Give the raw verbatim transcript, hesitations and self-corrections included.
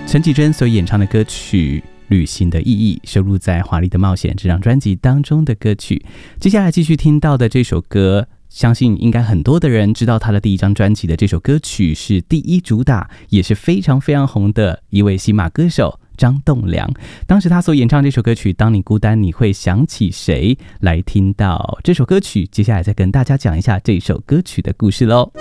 陈绮贞所演唱的歌曲《旅行的意义》收录在《华丽的冒险》这张专辑当中的歌曲。接下来继续听到的这首歌，相信应该很多的人知道他的第一张专辑的这首歌曲是第一主打，也是非常非常红的一位新马歌手张栋梁。当时他所演唱这首歌曲《当你孤单你会想起谁》，来听到这首歌曲，接下来再跟大家讲一下这首歌曲的故事咯。